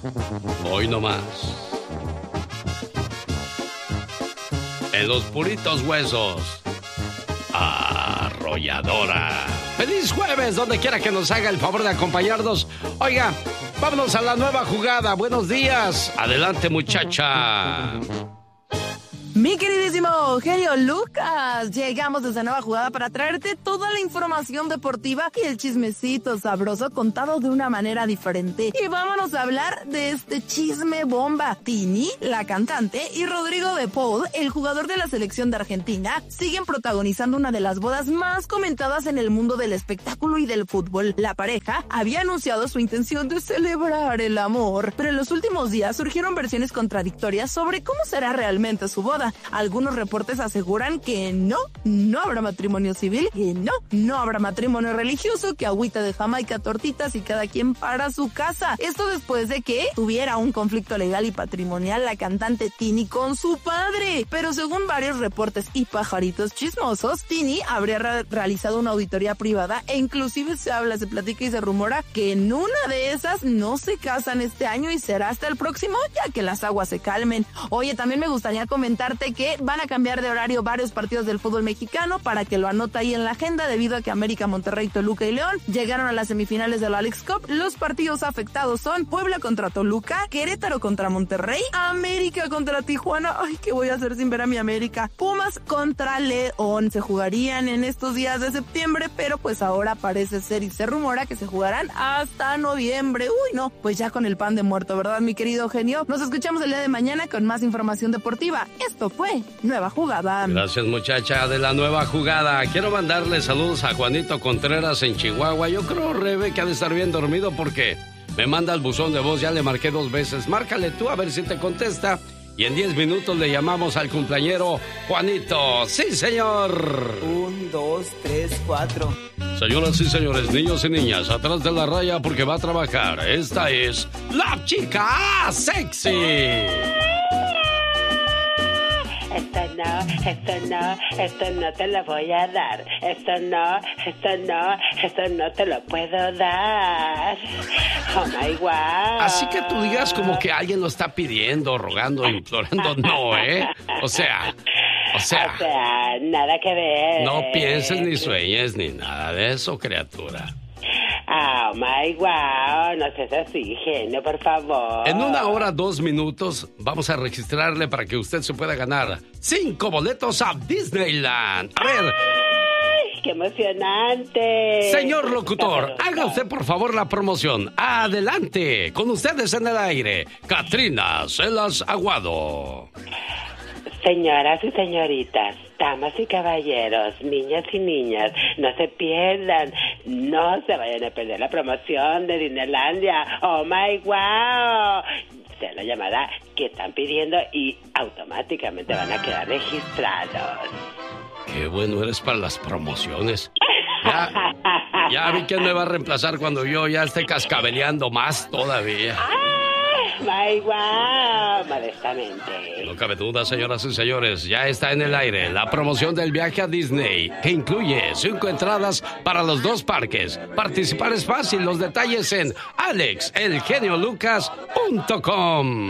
Hoy nomás. En los puritos huesos. Arrolladora. ¡Feliz jueves! Donde quiera que nos haga el favor de acompañarnos. Oiga, vámonos a la nueva jugada. Buenos días. Adelante, muchacha. Mi queridísimo genio Lucas, llegamos desde Nueva Jugada para traerte toda la información deportiva y el chismecito sabroso contado de una manera diferente. Y vámonos a hablar de este chisme bomba. Tini, la cantante, y Rodrigo de Paul, el jugador de la selección de Argentina, siguen protagonizando una de las bodas más comentadas en el mundo del espectáculo y del fútbol. La pareja había anunciado su intención de celebrar el amor, pero en los últimos días surgieron versiones contradictorias sobre cómo será realmente su boda. Algunos reportes aseguran que no habrá matrimonio civil, que no habrá matrimonio religioso, que agüita de Jamaica, tortitas y cada quien para su casa. Esto después de que tuviera un conflicto legal y patrimonial la cantante Tini con su padre. Pero según varios reportes y pajaritos chismosos, Tini habría realizado una auditoría privada e inclusive se platica y se rumora que en una de esas no se casan este año y será hasta el próximo, ya que las aguas se calmen. Oye, también me gustaría comentarte que van a cambiar de horario varios partidos del fútbol mexicano para que lo anote ahí en la agenda debido a que América, Monterrey, Toluca y León llegaron a las semifinales de la Leagues Cup. Los partidos afectados son Puebla contra Toluca, Querétaro contra Monterrey, América contra Tijuana, ay, ¿qué voy a hacer sin ver a mi América? Pumas contra León. Se jugarían en estos días de septiembre, pero pues ahora parece ser y se rumora que se jugarán hasta noviembre. Uy, no, pues ya con el pan de muerto, ¿verdad, mi querido genio? Nos escuchamos el día de mañana con más información deportiva. Esto fue Nueva Jugada. Gracias, muchacha de la Nueva Jugada. Quiero mandarle saludos a Juanito Contreras en Chihuahua. Yo creo, Rebe, que ha de estar bien dormido porque me manda el buzón de voz. Ya le marqué 2 veces. Márcale tú a ver si te contesta. Y en 10 minutos le llamamos al cumpleañero Juanito. ¡Sí, señor! 1, 2, 3, 4. Señoras y señores, niños y niñas, atrás de la raya porque va a trabajar. Esta es la chica sexy. Esto no te lo voy a dar. Esto no te lo puedo dar. Oh my God. Así que tú digas como que alguien lo está pidiendo, rogando, implorando, no, ¿eh? O sea, nada que ver. No pienses ni sueñes ni nada de eso, criatura. Oh my God, no seas así, genio, por favor. En 1 hora, 2 minutos vamos a registrarle para que usted se pueda ganar 5 boletos a Disneyland. A ver. ¡Ay, qué emocionante! Señor locutor, haga usted por favor la promoción. Adelante, con ustedes en el aire, Catrina Celas Aguado. Señoras y señoritas, damas y caballeros, niñas y niñas, no se pierdan, no se vayan a perder la promoción de Disneylandia. ¡Oh, my wow! Sea la llamada que están pidiendo y automáticamente van a quedar registrados. Qué bueno eres para las promociones. Ya vi quién me va a reemplazar cuando yo ya esté cascabeleando más todavía. My wow, modestamente. No cabe duda, señoras y señores, ya está en el aire la promoción del viaje a Disney, que incluye 5 entradas para los 2 parques. Participar es fácil, los detalles en alexelgeniolucas.com.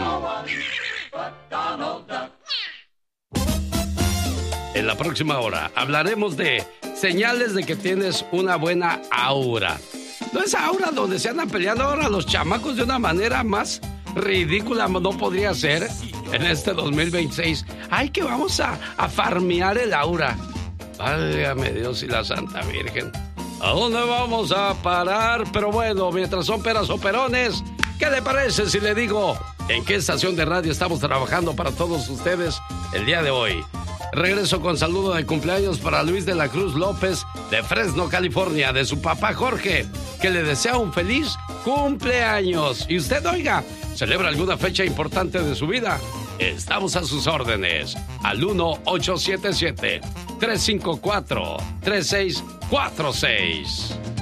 En la próxima hora hablaremos de señales de que tienes una buena aura. No es aura donde se andan peleando ahora los chamacos de una manera más ridícula, no podría ser en este 2026. Ay, que vamos a farmear el aura. Válgame Dios y la Santa Virgen. ¿A dónde vamos a parar? Pero bueno, mientras son peras o perones, ¿qué le parece si le digo en qué estación de radio estamos trabajando para todos ustedes el día de hoy? Regreso con saludo de cumpleaños para Luis de la Cruz López de Fresno, California, de su papá Jorge, que le desea un feliz cumpleaños. Y usted, oiga, ¿celebra alguna fecha importante de su vida? Estamos a sus órdenes al 1-877-354-3646.